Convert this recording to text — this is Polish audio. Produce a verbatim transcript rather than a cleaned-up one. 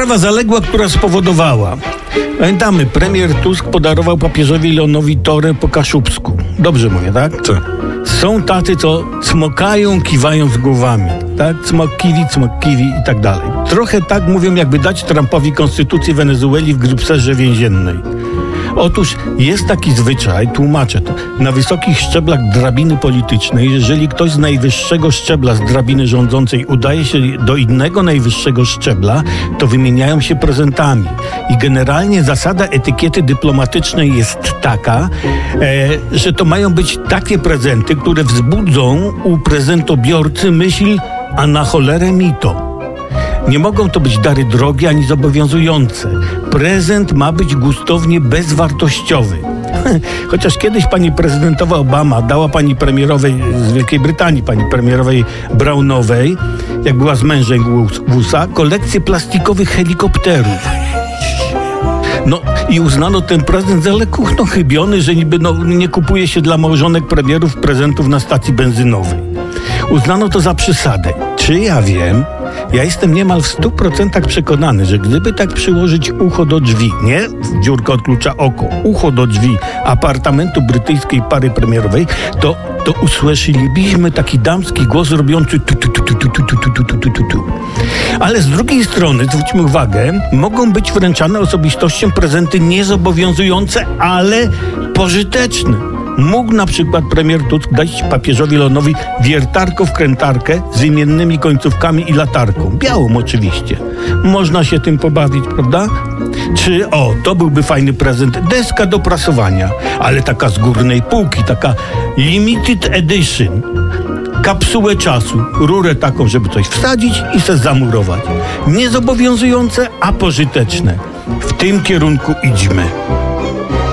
sprawa zaległa, która spowodowała. Pamiętamy, premier Tusk podarował papieżowi Leonowi torę po kaszubsku. Dobrze mówię, tak? Co? Są tacy, co cmokają, kiwają z głowami. Tak? Cmok kiwi, cmok kiwi i tak dalej. Trochę tak mówią, jakby dać Trumpowi konstytucję Wenezueli w grypserze więziennej. Otóż jest taki zwyczaj, tłumaczę to, na wysokich szczeblach drabiny politycznej, jeżeli ktoś z najwyższego szczebla z drabiny rządzącej udaje się do innego najwyższego szczebla, to wymieniają się prezentami. I generalnie zasada etykiety dyplomatycznej jest taka, e, że to mają być takie prezenty, które wzbudzą u prezentobiorcy myśl, a na cholerę mi to. Nie mogą to być dary drogie ani zobowiązujące. Prezent ma być gustownie bezwartościowy. Chociaż kiedyś pani prezydentowa Obama dała pani premierowej z Wielkiej Brytanii, pani premierowej Brownowej, jak była z mężem w U S A, kolekcję plastikowych helikopterów. No i uznano ten prezent za lekko chybiony, że niby no, nie kupuje się dla małżonek premierów prezentów na stacji benzynowej. Uznano to za przysadę. Czy ja wiem? Ja jestem niemal w stu procentach przekonany, że gdyby tak przyłożyć ucho do drzwi, nie dziurka od klucza oko, ucho do drzwi apartamentu brytyjskiej pary premierowej, to, to usłyszelibyśmy taki damski głos robiący tu tu tu tu tu tu tu tu tu tu tu tu. Ale z drugiej strony, zwróćmy uwagę, mogą być wręczane osobistościom prezenty niezobowiązujące, ale pożyteczne. Mógł na przykład premier Tusk dać papieżowi Leonowi wiertarko-wkrętarkę z imiennymi końcówkami i latarką. Białą oczywiście. Można się tym pobawić, prawda? Czy, o, to byłby fajny prezent, deska do prasowania, ale taka z górnej półki, taka limited edition. Kapsułę czasu, rurę taką, żeby coś wsadzić i se zamurować. Niezobowiązujące, a pożyteczne. W tym kierunku idźmy.